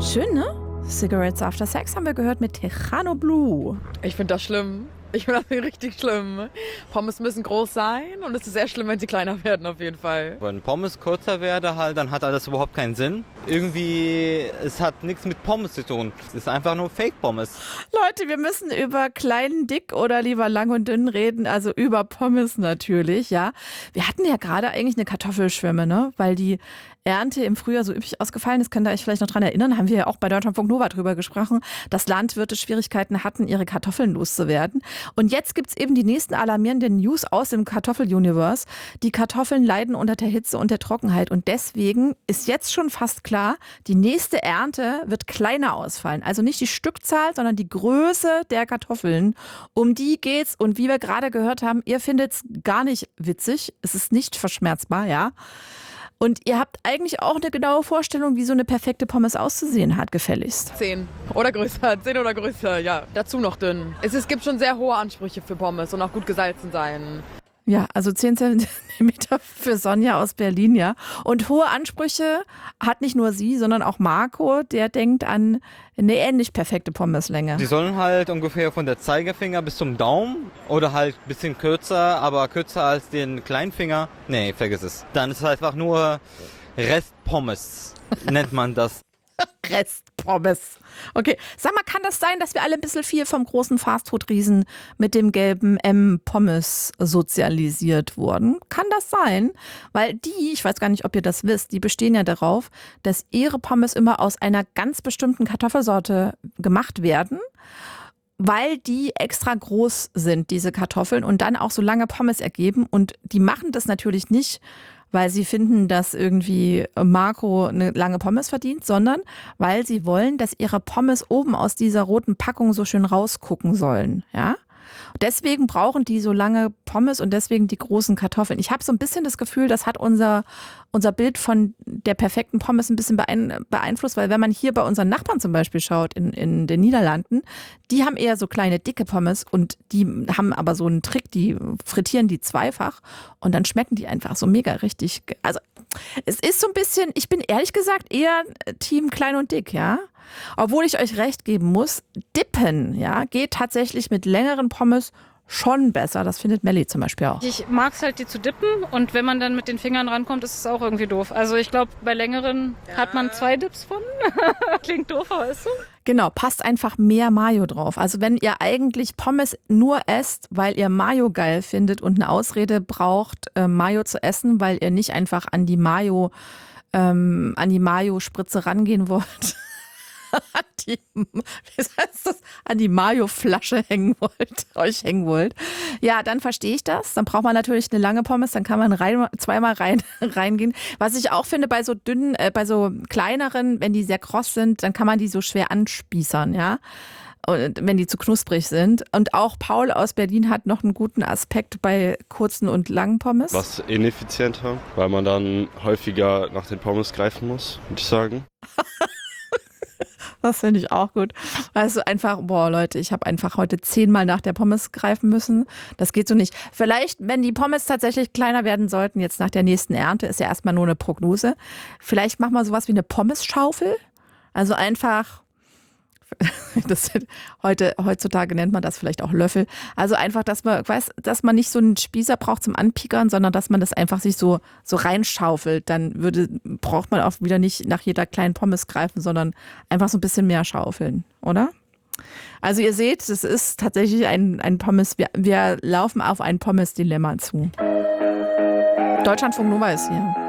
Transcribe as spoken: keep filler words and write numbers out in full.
Schön, ne? Cigarettes After Sex haben wir gehört mit Tejano Blue. Ich finde das schlimm. Ich finde das richtig schlimm. Pommes müssen groß sein und es ist sehr schlimm, wenn sie kleiner werden auf jeden Fall. Wenn Pommes kürzer werde halt, dann hat alles überhaupt keinen Sinn. Irgendwie, es hat nichts mit Pommes zu tun. Es ist einfach nur Fake-Pommes. Leute, wir müssen über klein, dick oder lieber lang und dünn reden, also über Pommes natürlich, ja. Wir hatten ja gerade eigentlich eine Kartoffelschwemme, ne? Weil die Ernte im Frühjahr so üppig ausgefallen ist, könnt ihr euch vielleicht noch dran erinnern, haben wir ja auch bei Deutschlandfunk Nova drüber gesprochen, dass Landwirte Schwierigkeiten hatten, ihre Kartoffeln loszuwerden. Und jetzt gibt's eben die nächsten alarmierenden News aus dem Kartoffel-Universe. Die Kartoffeln leiden unter der Hitze und der Trockenheit und deswegen ist jetzt schon fast klar, die nächste Ernte wird kleiner ausfallen. Also nicht die Stückzahl, sondern die Größe der Kartoffeln. Um die geht's und wie wir gerade gehört haben, ihr findet's gar nicht witzig. Es ist nicht verschmerzbar, ja. Und ihr habt eigentlich auch eine genaue Vorstellung, wie so eine perfekte Pommes auszusehen hat, gefälligst. Zehn oder größer, zehn oder größer, ja. Dazu noch dünn. Es, es gibt schon sehr hohe Ansprüche für Pommes und auch gut gesalzen sein. Ja, also zehn Zentimeter für Sonja aus Berlin, ja. Und hohe Ansprüche hat nicht nur sie, sondern auch Marco, der denkt an eine ähnlich perfekte Pommeslänge. Die sollen halt ungefähr von der Zeigefinger bis zum Daumen oder halt ein bisschen kürzer, aber kürzer als den Kleinfinger. Nee, vergiss es. Dann ist es einfach nur Restpommes, nennt man das. Restpommes. Okay, sag mal, kann das sein, dass wir alle ein bisschen viel vom großen Fastfood-Riesen mit dem gelben M Pommes sozialisiert wurden? Kann das sein? Weil die, ich weiß gar nicht, ob ihr das wisst, die bestehen ja darauf, dass ihre Pommes immer aus einer ganz bestimmten Kartoffelsorte gemacht werden, weil die extra groß sind, diese Kartoffeln, und dann auch so lange Pommes ergeben. Und die machen das natürlich nicht, weil sie finden, dass irgendwie Marco eine lange Pommes verdient, sondern weil sie wollen, dass ihre Pommes oben aus dieser roten Packung so schön rausgucken sollen, ja? Deswegen brauchen die so lange Pommes und deswegen die großen Kartoffeln. Ich habe so ein bisschen das Gefühl, das hat unser, unser Bild von der perfekten Pommes ein bisschen beeinflusst, weil wenn man hier bei unseren Nachbarn zum Beispiel schaut in, in den Niederlanden, die haben eher so kleine, dicke Pommes und die haben aber so einen Trick, die frittieren die zweifach und dann schmecken die einfach so mega richtig. Also es ist so ein bisschen, ich bin ehrlich gesagt eher Team klein und dick, ja. Obwohl ich euch recht geben muss, dippen, ja, geht tatsächlich mit längeren Pommes schon besser. Das findet Melli zum Beispiel auch. Ich mag es halt, die zu dippen, und wenn man dann mit den Fingern rankommt, ist es auch irgendwie doof. Also ich glaube, bei längeren ja. hat man zwei Dips von. Klingt doof, aber ist so. Genau, passt einfach mehr Mayo drauf. Also wenn ihr eigentlich Pommes nur esst, weil ihr Mayo geil findet und eine Ausrede braucht, äh, Mayo zu essen, weil ihr nicht einfach an die Mayo, ähm, an die Mayo-Spritze rangehen wollt, an die, wie heißt das, an die Mayo-Flasche hängen wollt, euch hängen wollt, ja, dann verstehe ich das. Dann braucht man natürlich eine lange Pommes, dann kann man rein, zweimal rein, reingehen. Was ich auch finde, bei so dünnen, äh, bei so kleineren, wenn die sehr kross sind, dann kann man die so schwer anspießern, ja. Und wenn die zu knusprig sind. Und auch Paul aus Berlin hat noch einen guten Aspekt bei kurzen und langen Pommes. Was ineffizienter, weil man dann häufiger nach den Pommes greifen muss, würde ich sagen. Das finde ich auch gut. Also einfach, boah Leute, ich habe einfach heute zehnmal nach der Pommes greifen müssen. Das geht so nicht. Vielleicht, wenn die Pommes tatsächlich kleiner werden sollten, jetzt nach der nächsten Ernte, ist ja erstmal nur eine Prognose. Vielleicht machen wir sowas wie eine Pommesschaufel. Also einfach, das sind, heute, heutzutage nennt man das vielleicht auch Löffel. Also einfach, dass man, weiß, dass man nicht so einen Spießer braucht zum Anpiekern, sondern dass man das einfach sich so, so reinschaufelt. Dann würde, braucht man auch wieder nicht nach jeder kleinen Pommes greifen, sondern einfach so ein bisschen mehr schaufeln, oder? Also ihr seht, es ist tatsächlich ein, ein Pommes, wir, wir laufen auf ein Pommes-Dilemma zu. Deutschlandfunk Nova ist hier.